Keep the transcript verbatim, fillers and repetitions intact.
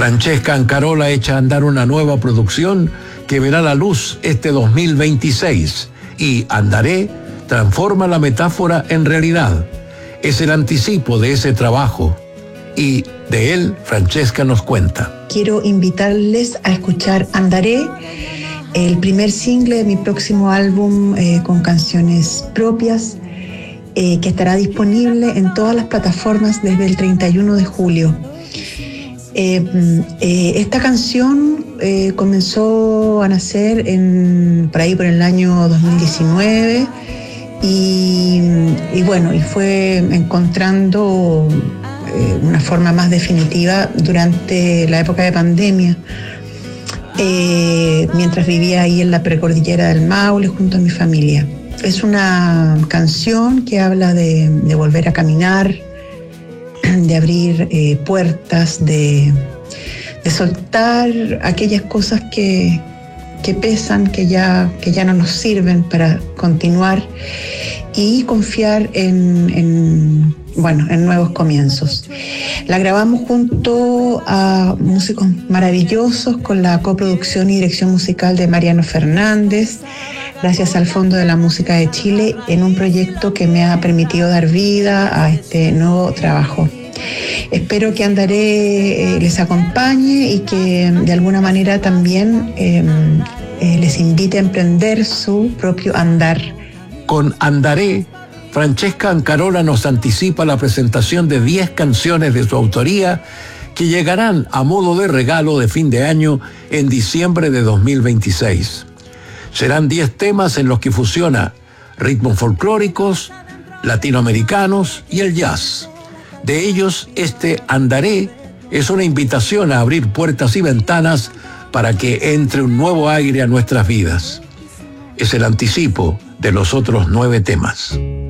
Francesca Ancarola echa a andar una nueva producción que verá la luz este dos mil veintiséis y Andaré transforma la metáfora en realidad. Es el anticipo de ese trabajo y de él Francesca nos cuenta. Quiero invitarles a escuchar Andaré, el primer single de mi próximo álbum eh, con canciones propias, eh, que estará disponible en todas las plataformas desde el treinta y uno de julio. Eh, eh, esta canción eh, comenzó a nacer en, por ahí por el año dos mil diecinueve y, y bueno, y fue encontrando eh, una forma más definitiva durante la época de pandemia, eh, mientras vivía ahí en la precordillera del Maule junto a mi familia. Es una canción que habla de, de volver a caminar, de abrir eh, puertas, de, de soltar aquellas cosas que, que pesan, que ya, que ya no nos sirven para continuar y confiar en, en, bueno, en nuevos comienzos. La grabamos junto a músicos maravillosos con la coproducción y dirección musical de Mariano Fernández, gracias al Fondo de la Música de Chile, en un proyecto que me ha permitido dar vida a este nuevo trabajo. Espero que Andaré eh, les acompañe y que de alguna manera también eh, eh, les invite a emprender su propio andar. Con Andaré, Francesca Ancarola nos anticipa la presentación de diez canciones de su autoría que llegarán a modo de regalo de fin de año en diciembre de dos mil veintiséis. Serán diez temas en los que fusiona ritmos folclóricos, latinoamericanos y el jazz. De ellos, este Andaré es una invitación a abrir puertas y ventanas para que entre un nuevo aire a nuestras vidas. Es el anticipo de los otros nueve temas.